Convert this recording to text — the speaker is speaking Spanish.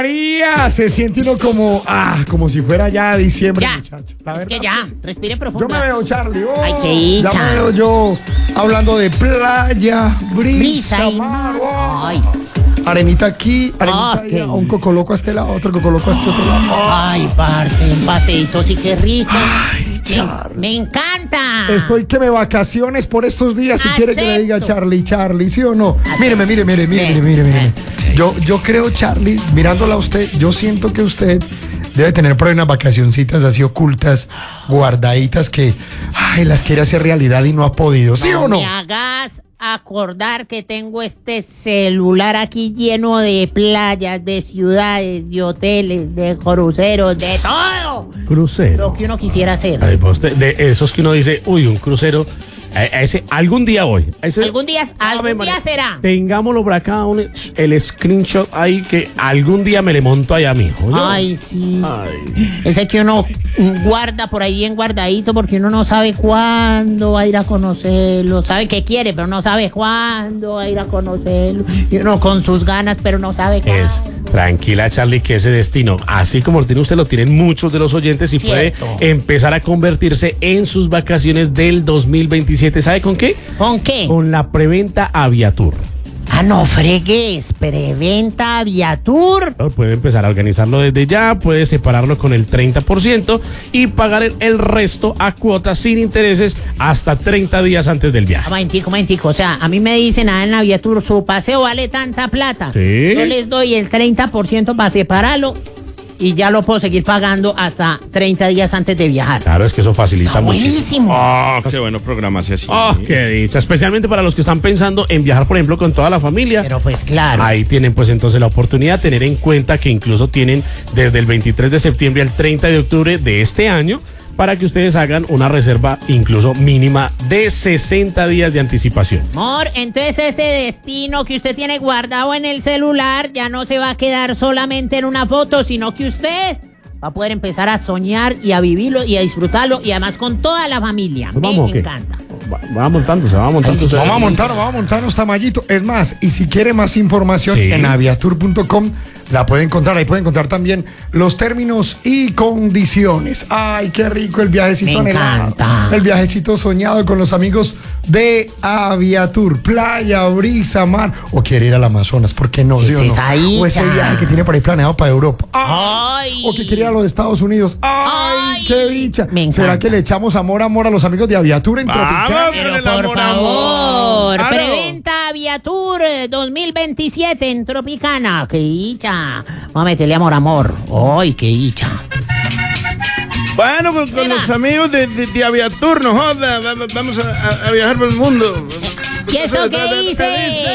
María, se siente uno como si fuera ya diciembre, Ya, muchacho. es que ya, sí. respire profundo. Yo me veo, Charlie. Ay, qué dicha. Ya me veo yo hablando de playa, brisa, y mar. Ay, Arenita aquí, arenita allá, qué un cocoloco a este lado, otro cocoloco a este otro lado. ay, parce, un paseíto sí que rico. Ay, Charlie. Me encanta. Estoy que me vacaciones por estos días, si quiere que le diga Acepto. Charlie, ¿sí o no? Acepto. Mire. Yo creo, Charlie, mirándola a usted, yo siento que usted debe tener por ahí unas vacacioncitas así ocultas, guardaditas que, las quiere hacer realidad y no ha podido, ¿sí o no? Me hagas acordar que tengo este celular aquí lleno de playas, de ciudades, de hoteles, de cruceros, de todo Crucero. lo que uno quisiera hacer. Ay, pues, de esos que uno dice, uy, un crucero. A ese, algún día hoy. Algún día será. Tengámoslo por acá, el screenshot ahí que algún día me le monto allá a mi hijo. ¿Yo? Ay, sí. Ay. Ese que uno guarda por ahí bien guardadito porque uno no sabe cuándo va a ir a conocerlo. Sabe que quiere, pero no sabe cuándo va a ir a conocerlo. Y uno con sus ganas, pero no sabe cuándo. Tranquila, Charlie, que ese destino, así como lo tiene usted, lo tienen muchos de los oyentes y Cierto. puede empezar a convertirse en sus vacaciones del 2027. ¿Sabe con qué? ¿Con qué? Con la preventa Aviatur. Ah, no fregues. Preventa Aviatur. Puede empezar a organizarlo desde ya, puede separarlo con el 30% y pagar el resto a cuotas sin intereses hasta 30 días antes del viaje. Momentico. O sea, a mí me dicen en Aviatur, su paseo vale tanta plata. Sí. Yo les doy el 30% para separarlo y ya lo puedo seguir pagando hasta 30 días antes de viajar. Claro, es que eso facilita Está muchísimo. buenísimo. Ah, qué bueno programarse así. Oh, qué dicha. Especialmente para los que están pensando en viajar, por ejemplo, con toda la familia. Pero pues claro. Ahí tienen pues entonces la oportunidad de tener en cuenta que incluso tienen desde el 23 de septiembre al 30 de octubre de este año para que ustedes hagan una reserva incluso mínima de 60 días de anticipación. Amor, entonces ese destino que usted tiene guardado en el celular ya no se va a quedar solamente en una foto, sino que usted va a poder empezar a soñar y a vivirlo y a disfrutarlo y además con toda la familia. Pues vamos, ¿o Me qué? encanta. Va montándose. Vamos a montarnos tamallito. Es más, y si quiere más información Sí. en aviatur.com la puede encontrar. Ahí puede encontrar también los términos y condiciones. Ay, qué rico el viajecito Me anhelado. encanta. El viajecito soñado con los amigos de Aviatur. Playa, brisa, mar. O quiere ir al Amazonas, ¿por qué no? ¿Sí o no? Esa O ese dicha. viaje que tiene por ahí planeado para Europa. Ay. O que quiere ir a los Estados Unidos. ¡Ay, Ay. qué dicha! Me encanta. ¿Será que le echamos amor a los amigos de Aviatur en Tropical? Vamos. Pero el por amor, favor, amor. preventa Aviatur 2027 en Tropicana. ¡Qué dicha! Vamos a meterle amor. ¡Ay, qué dicha! Bueno, pues con Eva. los amigos de Aviatur, no joda, vamos a viajar por el mundo. ¿Y esto qué dice?